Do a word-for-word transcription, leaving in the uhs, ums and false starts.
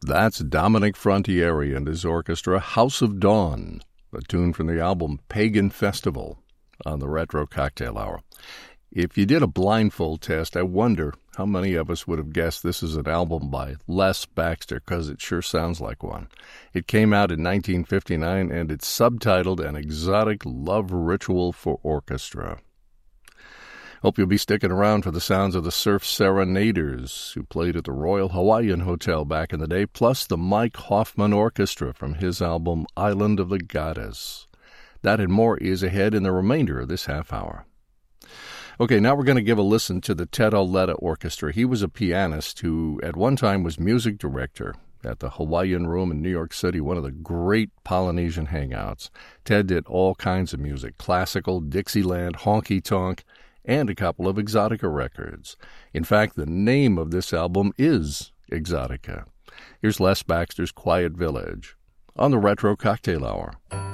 That's Dominic Frontiere and his orchestra, House of Dawn, a tune from the album Pagan Festival on the Retro Cocktail Hour. If you did a blindfold test, I wonder how many of us would have guessed this is an album by Les Baxter, because it sure sounds like one. It came out in nineteen fifty-nine, and it's subtitled An Exotic Love Ritual for Orchestra. Hope you'll be sticking around for the sounds of the Surf Serenaders, who played at the Royal Hawaiian Hotel back in the day, plus the Mike Hoffman Orchestra from his album Island of the Goddess. That and more is ahead in the remainder of this half hour. Okay, now we're going to give a listen to the Ted Auletta Orchestra. He was a pianist who at one time was music director at the Hawaiian Room in New York City, one of the great Polynesian hangouts. Ted did all kinds of music, classical, Dixieland, honky-tonk, and a couple of Exotica records. In fact, the name of this album is Exotica. Here's Les Baxter's Quiet Village on the Retro Cocktail Hour.